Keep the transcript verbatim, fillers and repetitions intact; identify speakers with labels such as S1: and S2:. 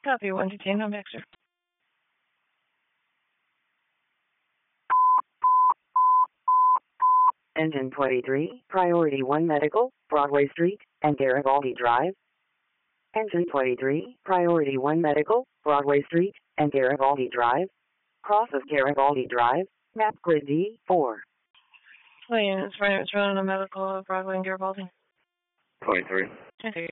S1: Copy one two ten, I'm back, sir.
S2: Engine twenty-three, Priority one Medical, Broadway Street, and Garibaldi Drive. Engine twenty-three, Priority one Medical, Broadway Street, and Garibaldi Drive. Cross of Garibaldi Drive, map grid D four.
S1: Oh, yeah, it's right. It's running a medical of Broadway and Garibaldi.
S3: twenty-three.
S1: twenty-three.